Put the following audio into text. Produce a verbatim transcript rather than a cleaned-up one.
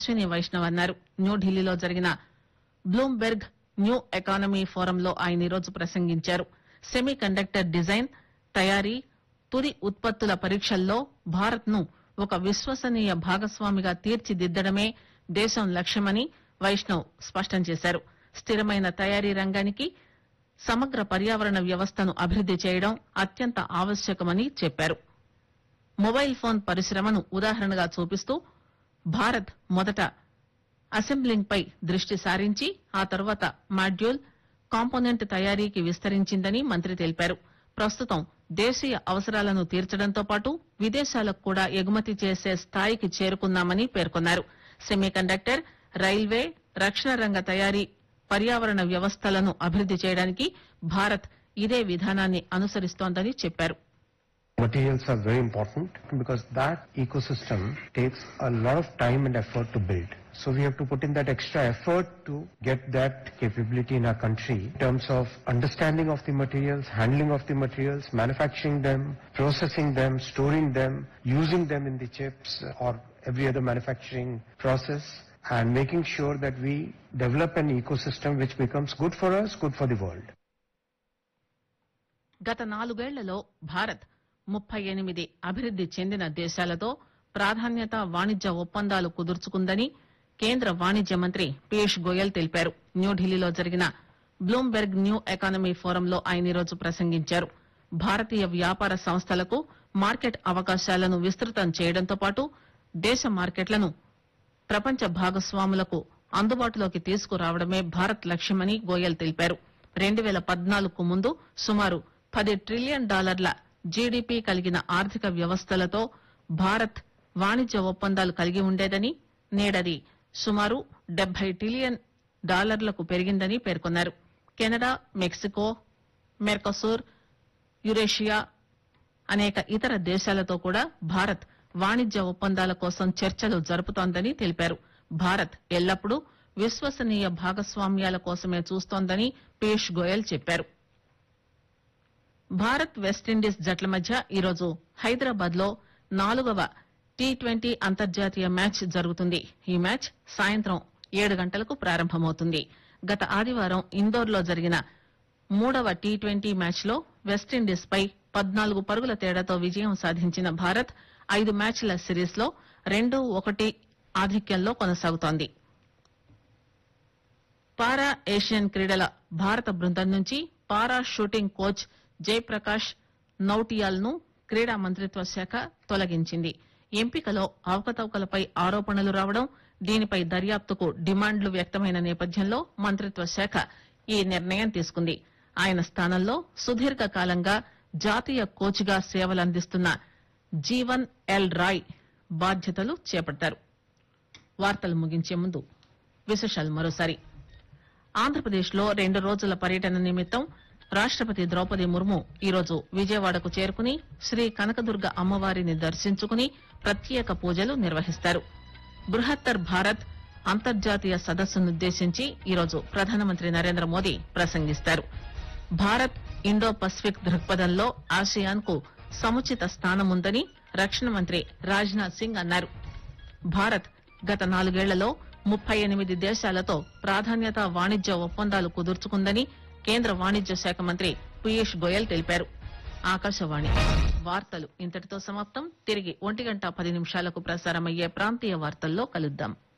అశ్విని వైష్ణవ్ అన్నారు. న్యూఢిల్లీలో జరిగిన బ్లూంబెర్గ్ న్యూ ఎకానమీ ఫోరంలో ఆయన ఈరోజు ప్రసంగించారు. సెమీ కండక్టర్ డిజైన్, తయారీ, తుది ఉత్పత్తుల పరీక్షల్లో భారత్ ను ఒక విశ్వసనీయ భాగస్వామిగా తీర్చిదిద్దడమే దేశం లక్ష్యమని వైష్ణవ్ స్పష్టం చేశారు. స్థిరమైన తయారీ రంగానికి సమగ్ర పర్యావరణ వ్యవస్థను అభివృద్ది చేయడం అత్యంత ఆవశ్యకమని చెప్పారు. మొబైల్ ఫోన్ పరిశ్రమను ఉదాహరణగా చూపిస్తూ భారత్ మొదట అసెంబ్లింగ్ పై దృష్టి సారించి ఆ తర్వాత మాడ్యూల్, కాంపోనెంట్ తయారీకి విస్తరించిందని మంత్రి తెలిపారు. ప్రస్తుతం దేశీయ అవసరాలను తీర్చడంతో పాటు విదేశాలకు కూడా ఎగుమతి చేసే స్థాయికి చేరుకున్నామని పేర్కొన్నారు. సెమీ కండక్టర్, రైల్వే, రక్షణ రంగ తయారీ పర్యావరణ వ్యవస్థలను అభివృద్ది చేయడానికి భారత్ ఇదే విధానాన్ని అనుసరిస్తోందని చెప్పారు. Materials are very important because that ecosystem takes a lot of time and effort to build. So we have to put in that extra effort to get that capability in our country in terms of understanding of the materials, handling of the materials, manufacturing them, processing them, storing them, using them in the chips or every other manufacturing process, and making sure that we develop an ecosystem which becomes good for us, good for the world. గత నాలుగేళ్లలో భారత్ ముప్పై ఎనిమిది అభివృద్ది చెందిన దేశాలతో ప్రాధాన్యత వాణిజ్య ఒప్పందాలు కుదుర్చుకుందని కేంద్ర వాణిజ్య మంత్రి పీయూష్ గోయల్ తెలిపారు. న్యూఢిల్లీలో జరిగిన బ్లూంబెర్గ్ న్యూ ఎకానమీ ఫోరంలో ఆయన ఈరోజు ప్రసంగించారు. భారతీయ వ్యాపార సంస్థలకు మార్కెట్ అవకాశాలను విస్తృతం చేయడంతో పాటు దేశ మార్కెట్లను ప్రపంచ భాగస్వాములకు అందుబాటులోకి తీసుకురావడమే భారత్ లక్ష్యమని గోయల్ తెలిపారు. రెండు పేల పద్నాలుగుకు ముందు సుమారు పది ట్రిలియన్ డాలర్ల జీడీపీ కలిగిన ఆర్థిక వ్యవస్థలతో భారత్ వాణిజ్య ఒప్పందాలు కలిగి ఉండేదని, నేడది సుమారు డెబ్బై ట్రిలియన్ డాలర్లకు పెరిగిందని పేర్కొన్నారు. కెనడా, మెక్సికో, మెర్కోసూర్, యురేషియా, అనేక ఇతర దేశాలతో కూడా భారత్ వాణిజ్య ఒప్పందాల కోసం చర్చలు జరుపుతోందని తెలిపారు. భారత్ ఎల్లప్పుడూ విశ్వసనీయ భాగస్వామ్యాల కోసమే చూస్తోందని పీయూష్ గోయల్ చెప్పారు. భారత్ వెస్టిండీస్ జట్ల మధ్య ఈరోజు హైదరాబాద్ లో నాలుగవ టీ ట్వంటీ అంతర్జాతీయ మ్యాచ్ జరుగుతుంది. ఈ మ్యాచ్ సాయంత్రం ఏడు గంటలకు ప్రారంభమవుతుంది. గత ఆదివారం ఇందోర్ లో జరిగిన మూడవ టీ ట్వంటీ మ్యాచ్ లో వెస్టిండీస్ పై పద్నాలుగు పరుగుల తేడాతో విజయం సాధించిన భారత్ ఐదు మ్యాచ్ల సిరీస్ లో రెండు ఒకటి ఆధిక్యంలో కొనసాగుతోంది. పారా ఏషియన్ క్రీడల భారత బృందం నుంచి పారా షూటింగ్ కోచ్ జయప్రకాష్ నౌటియాల్ ను క్రీడా మంత్రిత్వ శాఖ తొలగించింది. ఎంపికలో అవకతవకలపై ఆరోపణలు రావడం, దీనిపై దర్యాప్తుకు డిమాండ్లు వ్యక్తమైన నేపథ్యంలో మంత్రిత్వ శాఖ ఈ నిర్ణయం తీసుకుంది. ఆయన స్థానంలో సుదీర్ఘ కాలంగా జాతీయ కోచ్ గా సేవలందిస్తున్న జీవన్ ఎల్ రాయ్ బాధ్యతలు చేపట్టారు. వార్తలు ముగించే ముందు విశేషాలు మరోసారి. ఆంధ్రప్రదేశ్ లో రెండు రోజుల పర్యటన నిమిత్తం రాష్టపతి ద్రౌపది ముర్ము ఈరోజు విజయవాడకు చేరుకుని శ్రీ కనకదుర్గ అమ్మవారిని దర్శించుకుని ప్రత్యేక పూజలు నిర్వహిస్తారు. బృహత్తర్ భారత్ అంతర్జాతీయ సదస్సునుద్దేశించి ఈరోజు ప్రధానమంత్రి నరేంద్ర మోదీ ప్రసంగిస్తారు. భారత్ ఇండో పసిఫిక్ దృక్పథంలో ఆసియాన్ కు సముచిత స్థానముందని రక్షణ మంత్రి రాజ్నాథ్ సింగ్ అన్నారు. భారత్ గత నాలుగేళ్లలో ముప్పై ఎనిమిది దేశాలతో ప్రాధాన్యత వాణిజ్య ఒప్పందాలు కుదుర్చుకుందని కేంద్ర వాణిజ్య శాఖ మంత్రి పీయూష్ గోయల్ తెలిపారు. ఆకాశవాణి వార్తలు ఇంతటితో సమాప్తం. తిరిగి ఒంటి గంట పది నిమిషాలకు ప్రసారమయ్యే ప్రాంతీయ వార్తల్లో కలుద్దాం.